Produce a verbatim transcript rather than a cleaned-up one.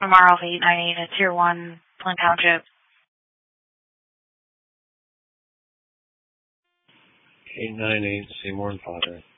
Lamar Alpha eight nine eight at Tier one, Flint Township. eight nine eight, Seymour and Father.